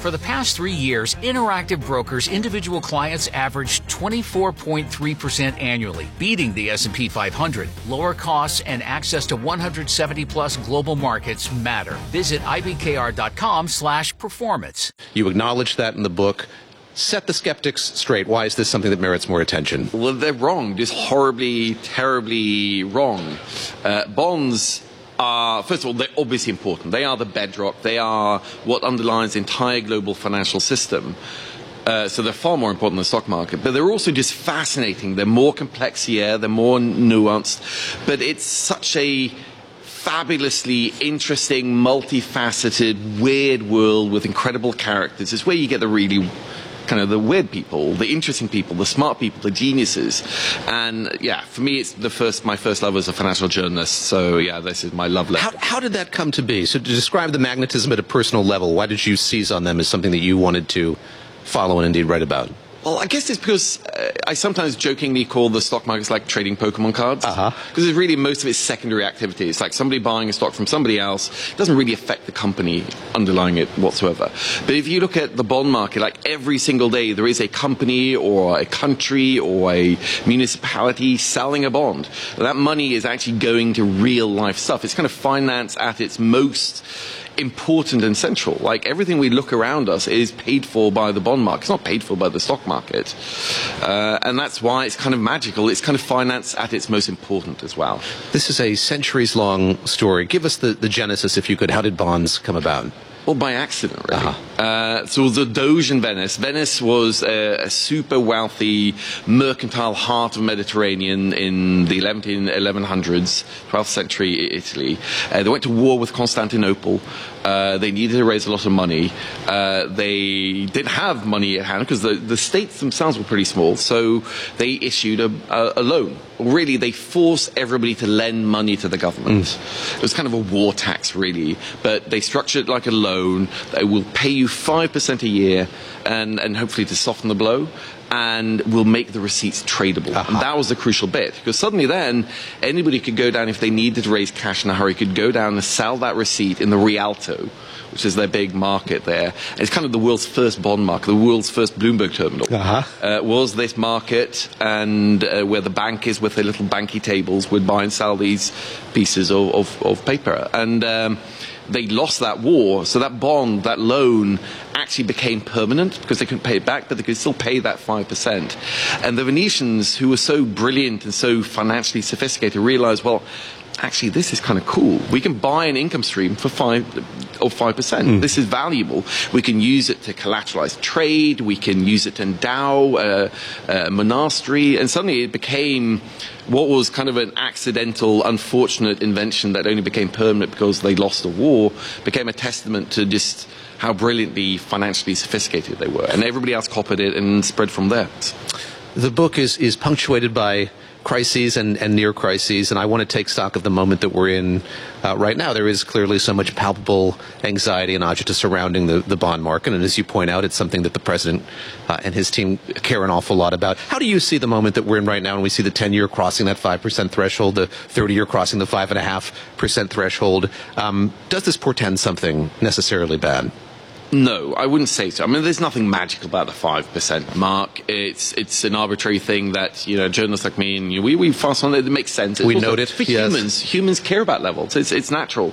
For the past 3 years, Interactive Brokers individual clients averaged 24.3% annually, beating the S&P 500. Lower costs and access to 170-plus global markets matter. Visit ibkr.com/performance. You acknowledge that in the book. Set the skeptics straight. Why is this something that merits more attention? Well, they're wrong. Just horribly, terribly wrong. Bonds are, first of all, they're obviously important. They are the bedrock. They are what underlines the entire global financial system. So they're far more important than the stock market. But they're also just fascinating. They're more complex, yeah, they're more nuanced. But it's such a fabulously interesting, multifaceted, weird world with incredible characters. It's where you get the really kind of the weird people, the interesting people, the smart people, the geniuses. And yeah, for me, it's my first love as a financial journalist. So yeah, this is my love letter. How did that come to be? So to describe the magnetism at a personal level, why did you seize on them as something that you wanted to follow and indeed write about? Well, I guess it's because I sometimes jokingly call the stock markets like trading Pokemon cards. Because it's really, most of it's secondary activity. It's like somebody buying a stock from somebody else. It doesn't really affect the company underlying it whatsoever. But if you look at the bond market, like every single day there is a company or a country or a municipality selling a bond. That money is actually going to real life stuff. It's kind of finance at its most important and central. Like everything we look around us is paid for by the bond market. It's not paid for by the stock market. And that's why it's kind of magical. It's kind of finance at its most important as well. This is a centuries-long story. Give us the genesis, if you could. How did bonds come about? Well, by accident, really. So it was a Doge in Venice. Venice was a super wealthy mercantile heart of Mediterranean in the 1100s, 12th century Italy. They went to war with Constantinople. They needed to raise a lot of money. They didn't have money at hand because the states themselves were pretty small. So they issued a loan. Really, they forced everybody to lend money to the government. It was kind of a war tax, really. But they structured it like a loan. They will pay you 5% a year and hopefully to soften the blow. And will make the receipts tradable. And that was the crucial bit. Because suddenly then, anybody could go down, if they needed to raise cash in a hurry, could go down and sell that receipt in the Rialto, which is their big market there. And it's kind of the world's first bond market, the world's first Bloomberg terminal. Was this market, and where the bank is with their little banky tables would buy and sell these pieces of paper. And they lost that war, so that bond, that loan, actually became permanent because they couldn't pay it back, but they could still pay that 5%. And the Venetians, who were so brilliant and so financially sophisticated, realized, well, actually, this is kind of cool. We can buy an income stream for 5%. This is valuable. We can use it to collateralize trade. We can use it to endow a monastery. And suddenly it became what was kind of an accidental, unfortunate invention that only became permanent because they lost a war, became a testament to just how brilliantly financially sophisticated they were. And everybody else copied it and spread from there. The book is punctuated by crises and near crises, and I want to take stock of the moment that we're in right now. There is clearly so much palpable anxiety and agita surrounding the bond market, and as you point out, it's something that the president and his team care an awful lot about. How do you see the moment that we're in right now, when we see the 10-year crossing that 5% threshold, the 30-year crossing the 5.5% threshold? Does this portend something necessarily bad? No, I wouldn't say so. I mean, there's nothing magical about the 5% mark. It's an arbitrary thing that, you know, journalists like me and we fast on it. It makes sense. We note it. For humans care about levels. It's natural.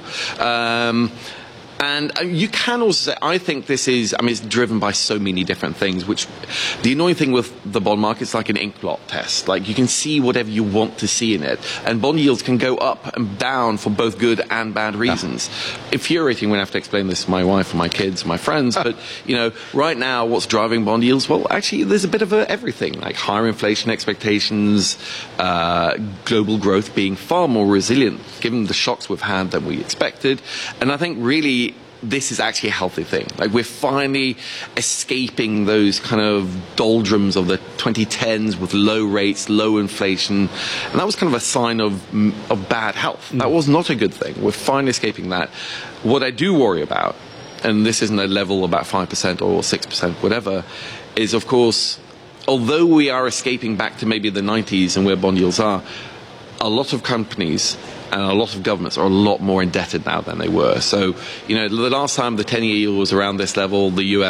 And you can also say, I think this is, I mean, it's driven by so many different things, which the annoying thing with the bond market is like an ink blot test. Like, you can see whatever you want to see in it. And bond yields can go up and down for both good and bad reasons. Infuriating when I have to explain this to my wife and my kids and my friends. But, you know, right now, what's driving bond yields? Well, actually, there's a bit of everything, like higher inflation expectations, global growth being far more resilient, given the shocks we've had than we expected. And I think really, this is actually a healthy thing. Like, we're finally escaping those kind of doldrums of the 2010s with low rates, low inflation. And that was kind of a sign of bad health. That was not a good thing. We're finally escaping that. What I do worry about, and this isn't a level about 5% or 6%, whatever, is, of course, although we are escaping back to maybe the 90s and where bond yields are, a lot of companies and a lot of governments are a lot more indebted now than they were. So, you know, the last time the 10-year yield was around this level, the US